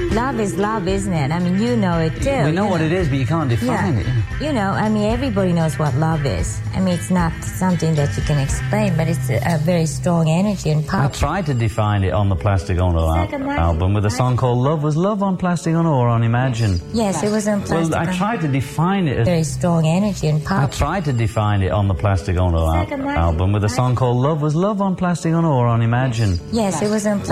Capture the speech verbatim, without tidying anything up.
Love is love, isn't it? I mean, you know it too. We know what it is, but you can't define yeah. it. You know, I mean, everybody knows what love is. I mean, it's not something that you can explain, but it's a, a very strong energy and power. I tried to define it on the Plastic Ono al album with a song called Love Was Love on Plastic Ono or on Imagine. Yes, it was on Plastic Well, I tried to define it as... Very strong energy and power. I tried to define it on the Plastic Ono al album with a song called Love Was Love on Plastic Ono or on Imagine. Yes, it was on